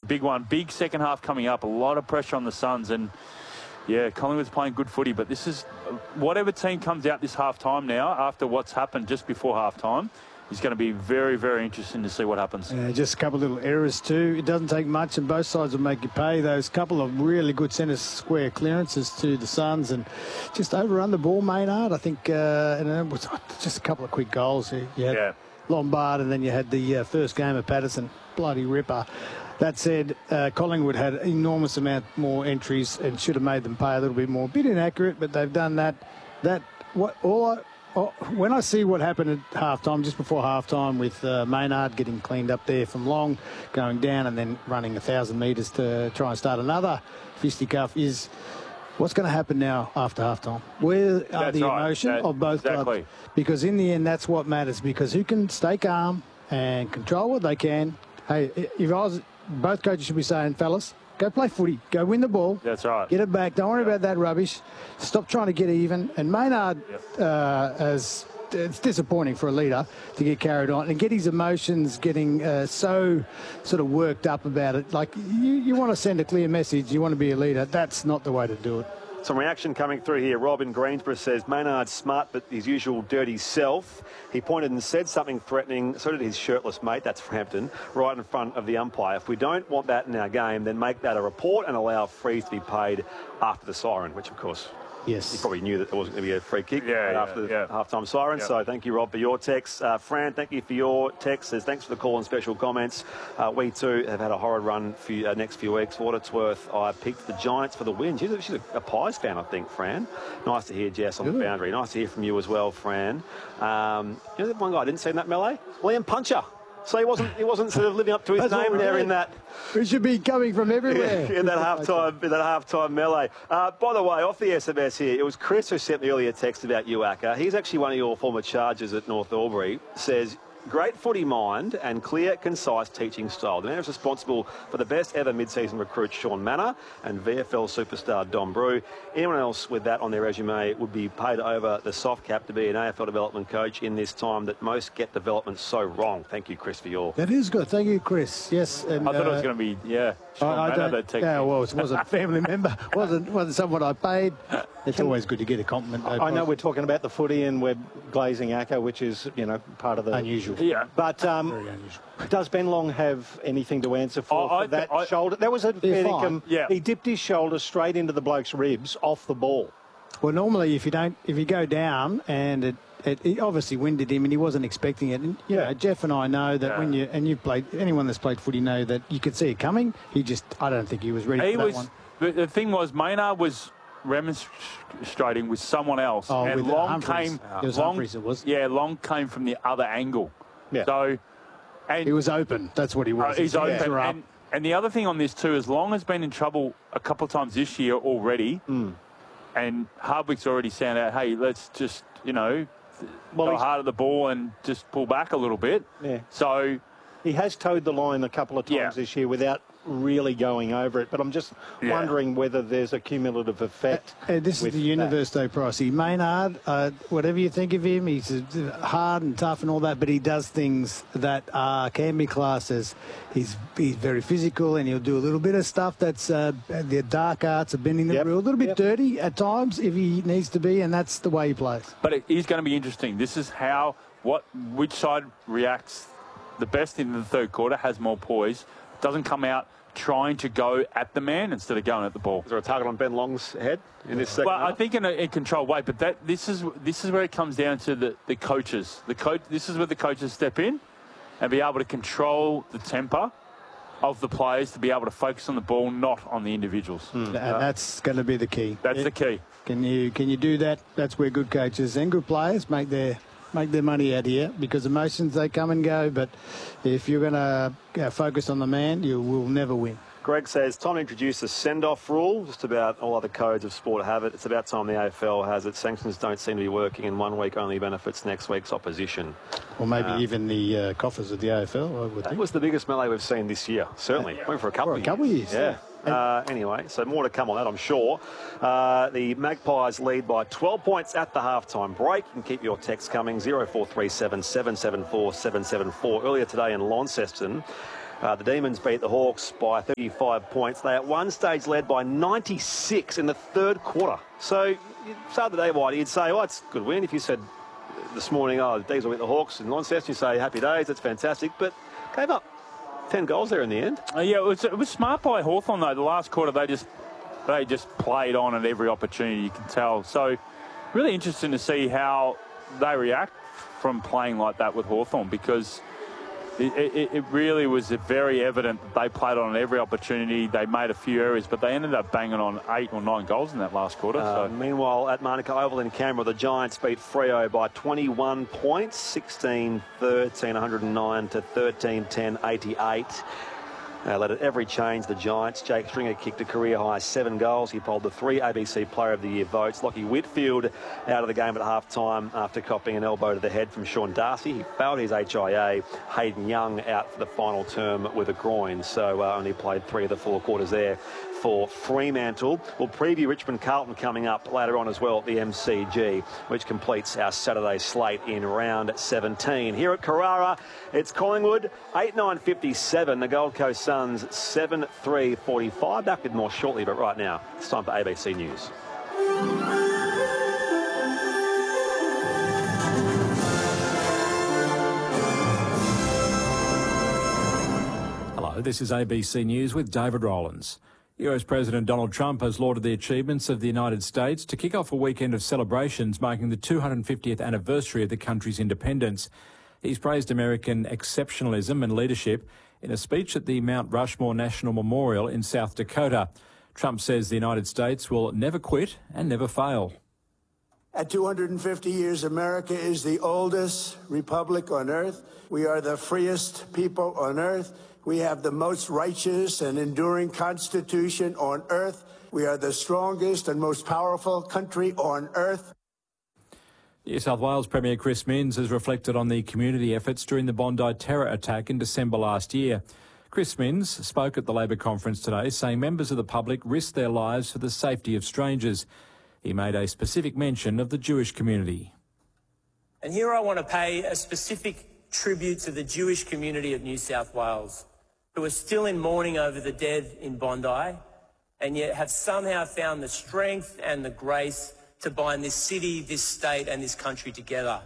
big one. Big second half coming up. A lot of pressure on the Suns. And, yeah, Collingwood's playing good footy. But this is whatever team comes out this half-time now, after what's happened just before half-time, is going to be very, very interesting to see what happens. Yeah, just a couple of little errors too. It doesn't take much, and both sides will make you pay. Those couple of really good centre square clearances to the Suns, and just overrun the ball, Maynard. I think, and it was just a couple of quick goals. You had Lombard, and then you had the first game of Patterson. Bloody ripper. That said, Collingwood had an enormous amount more entries and should have made them pay a little bit more. A bit inaccurate, but they've done that. When I see what happened at halftime, just before halftime, with Maynard getting cleaned up there from long, going down and then running 1,000 metres to try and start another fisticuff, is what's going to happen now after halftime? Where are the emotion of both clubs? Because in the end, that's what matters. Because who can stay calm and control what they can? Hey, if I was, both coaches should be saying, fellas, go play footy. Go win the ball. That's right. Get it back. Don't worry about that rubbish. Stop trying to get even. And Maynard, it's disappointing for a leader to get carried on and get his emotions getting so sort of worked up about it. Like, you want to send a clear message. You want to be a leader. That's not the way to do it. Some reaction coming through here. Rob in Greensboro says, Maynard's smart but his usual dirty self. He pointed and said something threatening. So did his shirtless mate, that's Frampton, right in front of the umpire. If we don't want that in our game, then make that a report and allow frees to be paid after the siren, which, of course, yes, he probably knew that there wasn't going to be a free kick after the halftime siren. So thank you, Rob, for your text. Fran, thank you for your text. Says, thanks for the call and special comments. We too have had a horrid run for next few weeks. For what it's worth, I picked the Giants for the win. She's a Pies fan, I think, Fran. Nice to hear Jess on the boundary. Nice to hear from you as well, Fran. You know that one guy I didn't see in that melee? Liam Puncher. So he wasn't sort of living up to his name there in that. It should be coming from everywhere. in that halftime melee. By the way, off the SMS here, it was Chris who sent me earlier text about Uaka. He's actually one of your former charges at North Albury. Says, great footy mind and clear, concise teaching style. The man is responsible for the best ever mid-season recruit, Sean Manor, and VFL superstar Dom Brew. Anyone else with that on their resume would be paid over the soft cap to be an AFL development coach in this time that most get development so wrong. Thank you, Chris, for your... That is good. Thank you, Chris. Yes. And, I thought it was going to be, Sean Manor, that technique. Yeah, well, it wasn't a family member. wasn't someone I paid. It's always good to get a compliment. I know we're talking about the footy and we're glazing Acca, which is, part of the... Unusual. Yeah. But very unusual. Does Ben Long have anything to answer for that shoulder? That was a fair income. Yeah. He dipped his shoulder straight into the bloke's ribs off the ball. Well, normally if you go down and it obviously winded him and he wasn't expecting it. And, Jeff and I know that anyone that's played footy know that you could see it coming. I don't think he was ready for that one. The thing was, Maynard was remonstrating with someone else. And Long came... It was Humphries, it was. Yeah, Long came from the other angle. Yeah. So... And he was open. That's what he was. He's open. And the other thing on this too is Long has been in trouble a couple of times this year already. And Hardwick's already sounded out, hey, let's just, go hard at the ball and just pull back a little bit. Yeah. So... He has towed the line a couple of times this year without really going over it, but I'm just wondering whether there's a cumulative effect. This is the universe, though, Pricey. Maynard, whatever you think of him, he's hard and tough and all that, but he does things that can be classed as he's very physical, and he'll do a little bit of stuff that's the dark arts of bending the rule, a little bit dirty at times if he needs to be, and that's the way he plays. But it is going to be interesting. This is which side reacts the best in the third quarter, has more poise, doesn't come out trying to go at the man instead of going at the ball. Is there a target on Ben Long's head in this second half? I think in a controlled way, but this is where it comes down to the coaches. This is where the coaches step in and be able to control the temper of the players to be able to focus on the ball, not on the individuals. And that's going to be the key. That's the key. Can you do that? That's where good coaches and good players make their money out here, because emotions, they come and go, but if you're going to focus on the man, you will never win. Greg says, time to introduce the send-off rule. Just about all other codes of sport have it. It's about time the AFL has it. Sanctions don't seem to be working, and 1 week only benefits next week's opposition. Or maybe even the coffers of the AFL, I would think. That was the biggest melee we've seen this year, certainly. Went for a couple of years. Yeah. Anyway, so more to come on that, I'm sure. The Magpies lead by 12 points at the halftime break. You can keep your texts coming, 0437 774 774. Earlier today in Launceston, The Demons beat the Hawks by 35 points. They at one stage led by 96 in the third quarter. So you start the day, Whitey, you'd say, oh, it's a good win. If you said this morning, oh, the D's will beat the Hawks in Launceston, you say, happy days, that's fantastic. But gave up 10 goals there in the end. Yeah, it was smart by Hawthorn though. The last quarter, they just played on at every opportunity, you can tell. So really interesting to see how they react from playing like that with Hawthorn, because it really was very evident that they played on every opportunity. They made a few errors, but they ended up banging on 8 or 9 goals in that last quarter. Meanwhile, at Manuka Oval in Canberra, the Giants beat Freo by 21 points, 16-13, 109 to 13-10, 88. Led at every change, the Giants. Jake Stringer kicked a career-high 7 goals. He polled the 3 ABC Player of the Year votes. Lockie Whitfield out of the game at half-time after copying an elbow to the head from Sean Darcy. He failed his HIA. Hayden Young out for the final term with a groin, so only played 3 of the 4 quarters there for Fremantle. We'll preview Richmond Carlton coming up later on as well at the MCG, which completes our Saturday slate in round 17. Here at Carrara, it's Collingwood 8-9-57. The Gold Coast Suns 7-3-45. Back with more shortly, but right now it's time for ABC News. Hello, this is ABC News with David Rowlands. US President Donald Trump has lauded the achievements of the United States to kick off a weekend of celebrations marking the 250th anniversary of the country's independence. He's praised American exceptionalism and leadership in a speech at the Mount Rushmore National Memorial in South Dakota. Trump says the United States will never quit and never fail. At 250 years, America is the oldest republic on earth. We are the freest people on earth. We have the most righteous and enduring constitution on earth. We are the strongest and most powerful country on earth. New South Wales Premier Chris Minns has reflected on the community efforts during the Bondi terror attack in December last year. Chris Minns spoke at the Labor conference today, saying members of the public risked their lives for the safety of strangers. He made a specific mention of the Jewish community. And here I want to pay a specific tribute to the Jewish community of New South Wales, who are still in mourning over the dead in Bondi, and yet have somehow found the strength and the grace to bind this city, this state and this country together.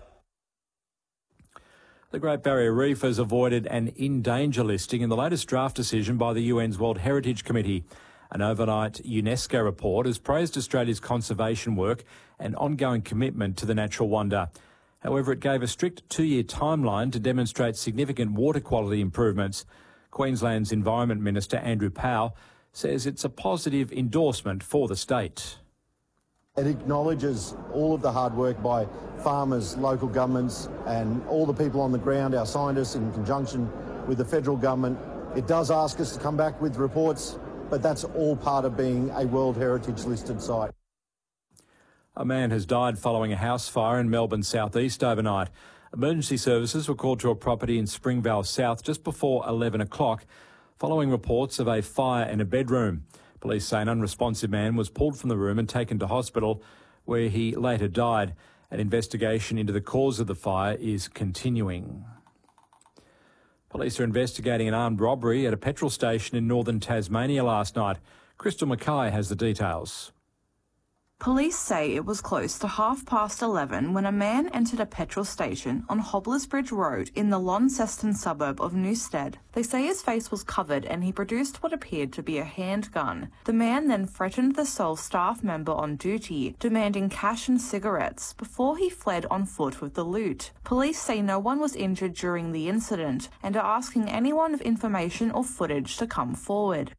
The Great Barrier Reef has avoided an in-danger listing in the latest draft decision by the UN's World Heritage Committee. An overnight UNESCO report has praised Australia's conservation work and ongoing commitment to the natural wonder. However, it gave a strict 2-year timeline to demonstrate significant water quality improvements. Queensland's Environment Minister Andrew Powell says it's a positive endorsement for the state. It acknowledges all of the hard work by farmers, local governments and all the people on the ground, our scientists in conjunction with the federal government. It does ask us to come back with reports, but that's all part of being a World Heritage listed site. A man has died following a house fire in Melbourne southeast overnight. Emergency services were called to a property in Springvale South just before 11 o'clock, following reports of a fire in a bedroom. Police say an unresponsive man was pulled from the room and taken to hospital, where he later died. An investigation into the cause of the fire is continuing. Police are investigating an armed robbery at a petrol station in northern Tasmania last night. Crystal Mackay has the details. Police say it was close to 11:30 when a man entered a petrol station on Hobblers Bridge Road in the Launceston suburb of Newstead. They say his face was covered and he produced what appeared to be a handgun. The man then threatened the sole staff member on duty, demanding cash and cigarettes, before he fled on foot with the loot. Police say no one was injured during the incident and are asking anyone with information or footage to come forward.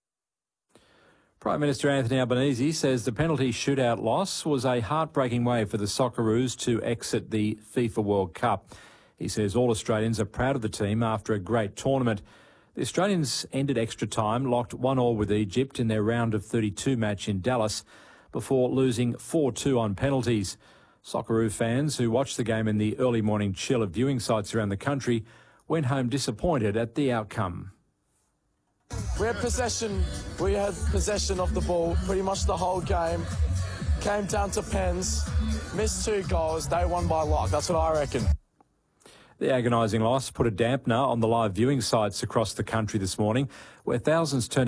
Prime Minister Anthony Albanese says the penalty shootout loss was a heartbreaking way for the Socceroos to exit the FIFA World Cup. He says all Australians are proud of the team after a great tournament. The Australians ended extra time, locked 1-1 with Egypt in their round of 32 match in Dallas before losing 4-2 on penalties. Socceroo fans who watched the game in the early morning chill of viewing sites around the country went home disappointed at the outcome. We had possession of the ball pretty much the whole game. Came down to pens, missed 2 goals, they won by luck. That's what I reckon. The agonising loss put a dampener on the live viewing sites across the country this morning, where thousands turned